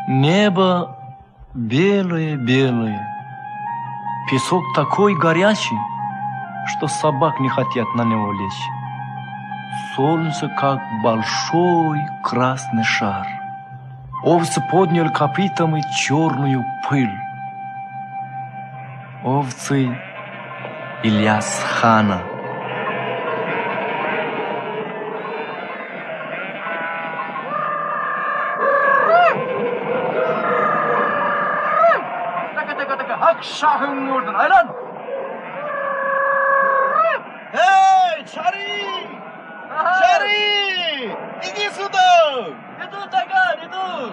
Небо белое-белое. Песок такой горячий, что собак не хотят на него лечь. Солнце, как большой красный шар. Овцы подняли копытами черную пыль. Овцы Ильяс-хана. Şahın oradan aylan. Эй, Чари! Чари! Иди сюда! Иду, Таган, иду!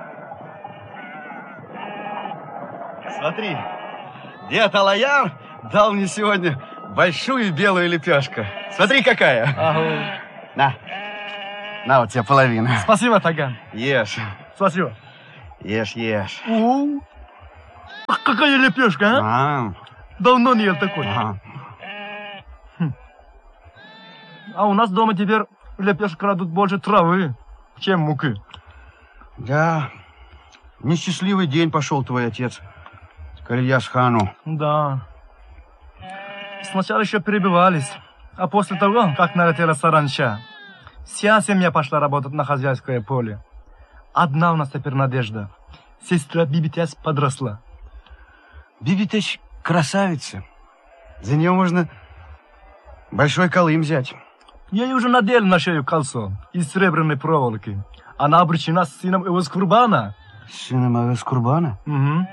Смотри, дед Алаяр дал мне сегодня большую белую лепешку. Смотри, какая. Ага. На вот тебе половина. Спасибо, Таган. Ешь. Спасибо. Ешь. Какая лепешка, а? Давно не ел такой. А у нас дома теперь лепешек крадут больше травы, чем муки. Да, несчастливый день пошел твой отец к Ильяс-хану. Да. Сначала еще перебивались, а после того, как налетела саранча, вся семья пошла работать на хозяйское поле. Одна у нас теперь надежда. Сестра Бибитясь подросла. Бибитясь красавица. За нее можно большой колым взять. Ей уже надели на шею кольцо из серебряной проволоки. Она обречена с сыном Эвескурбана. С сыном Эвескурбана? Угу.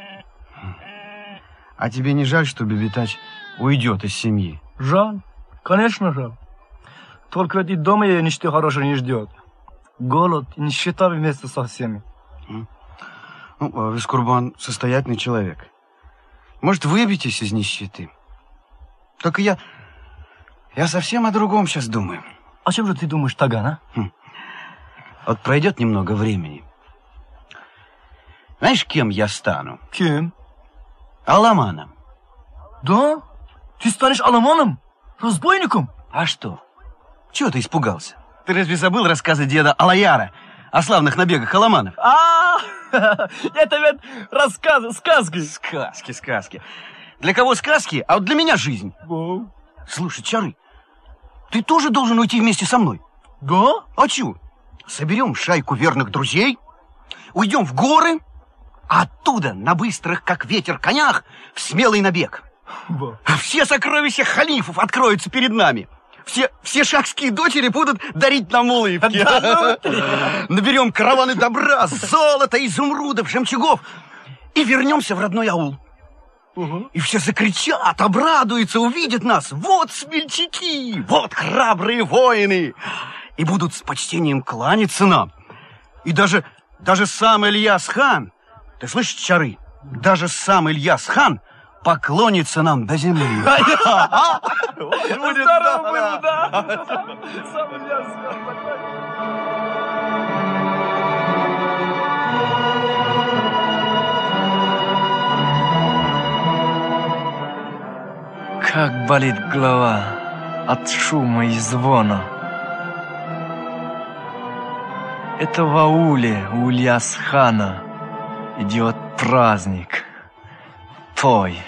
А тебе не жаль, что Бибитясь уйдет из семьи? Жаль. Конечно, жаль. Только ведь и дома ее ничто хорошего не ждет. Голод и нищета вместе со всеми. Ну, Эвескурбан состоятельный человек. Может, выбьетесь из нищеты? Только я совсем о другом сейчас думаю. О чем же ты думаешь, Таган, а? Вот пройдет немного времени. Знаешь, кем я стану? Кем? Аламаном. Да? Ты станешь аламаном? Разбойником? А что? Чего ты испугался? Ты разве забыл рассказы деда Алаяра о славных набегах аламанов? Это ведь рассказы, сказки. Сказки. Для кого сказки, а вот для меня жизнь. Слушай, Чары, ты тоже должен уйти вместе со мной. Да? А чего? Соберем шайку верных друзей, уйдем в горы, а оттуда на быстрых, как ветер, конях в смелый набег. Все сокровища халифов откроются перед нами. Все шахские дочери будут дарить нам улыбки. Наберем караваны добра, золота, изумрудов, жемчугов и вернемся в родной аул. И все закричат, обрадуются, увидят нас. Вот смельчаки, вот храбрые воины. И будут с почтением кланяться нам. И даже сам Ильяс-хан, ты слышишь, Чары, даже сам Ильяс-хан поклонится нам до земли. Здорово было, да. Сам Ильяс-хан поклонится. Как болит голова от шума и звона. Это в ауле у Ильяс-хана идет праздник. Той.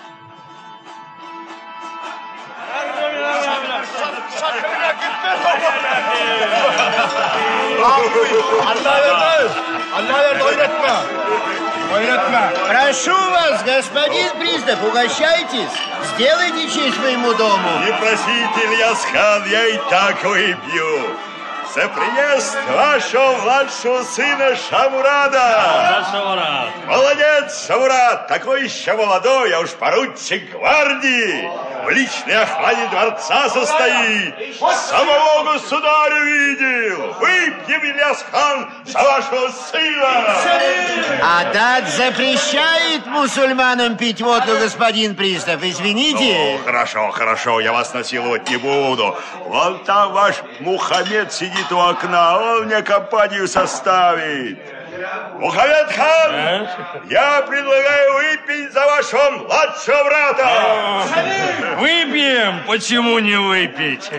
Прошу вас, господин пристав, угощайтесь. Сделайте честь моему дому. Не просите, Ильяс-хан, я и так выпью. За приезд вашего младшего сына Шамурада. Шамурад. Молодец, Шамурад, такой еще молодой, а уж поручик гвардии. В личной охране дворца состоит. Самого государя видел. Выпьем, Ильяс-хан, за вашего сына. Адат запрещает мусульманам пить водку, господин пристав. Извините. Ну, хорошо, я вас насиловать не буду. Вон там ваш Мухаммед сидит у окна, он мне компанию составит. Мухаммед хан, я предлагаю выпить за вашего младшего брата. Выпьем, почему не выпить?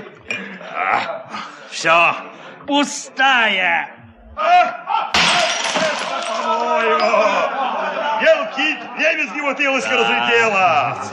Все, пустая. вдребезги бутылочка разлетелась.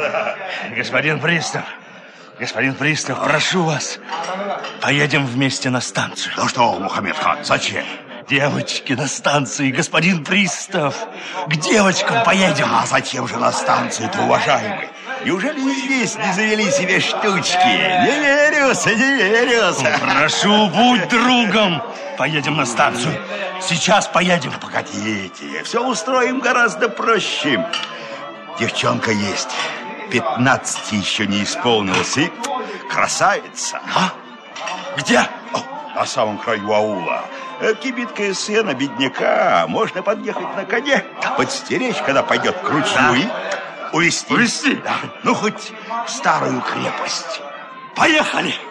Господин пристав, прошу вас, поедем вместе на станцию. Ну что, Мухаммед хан, зачем? Девочки на станции, господин пристав, к девочкам поедем. А зачем же на станцию-то, уважаемый? Неужели здесь не завели себе штучки? Не верю. Прошу, будь другом. Поедем на станцию. Сейчас поедем. Да погодите, все устроим гораздо проще. Девчонка есть. 15 еще не исполнилось. И красавица. А? Где? На самом краю аула. Кибиткое сено бедняка. Можно подъехать на коне, подстеречь, когда пойдет к ручью, и увезти. Увезти? Да. Ну, хоть в старую крепость. Поехали!